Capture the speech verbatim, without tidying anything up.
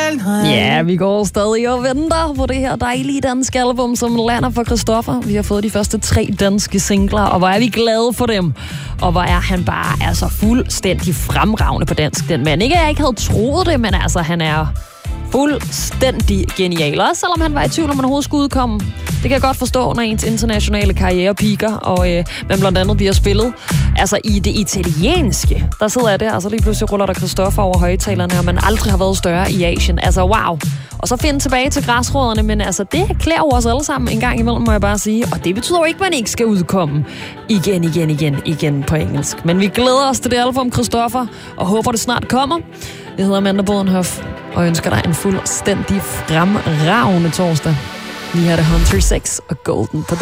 Ja, vi går stadig og venter på det her dejlige danske album, som lander for Christoffer. Vi har fået de første tre danske singler, og hvor er vi glade for dem. Og hvor er han bare altså fuldstændig fremragende på dansk, den mand. Ikke at jeg ikke havde troet det, men altså han er fuldstændig genial. Også selvom han var i tvivl om, han overhovedet skulle udkomme. Det kan jeg godt forstå, når ens internationale karriere piker, og øh, man blandt andet bliver spillet. Altså i det italienske, der sidder jeg der, og så lige pludselig ruller der Christoffer over højtalerne, og man aldrig har været større i Asien. Altså wow. Og så finde tilbage til græsrødderne, men altså det klæder jo os alle sammen en gang imellem, må jeg bare sige. Og det betyder jo ikke, at man ikke skal udkomme igen, igen, igen, igen på engelsk. Men vi glæder os til det album, Christoffer, og håber det snart kommer. Jeg hedder Amanda Bodenhoff, og ønsker dig en fuldstændig fremragende torsdag. Vi har det Hunter seks og Golden på